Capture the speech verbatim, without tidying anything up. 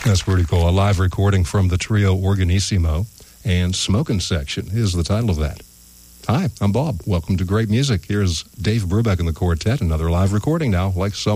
That's pretty cool. A live recording from the trio Organissimo, and Smokin' Section is the title of that. Hi, I'm Bob. Welcome to Great Music. Here's Dave Brubeck and the Quartet, another live recording now, like so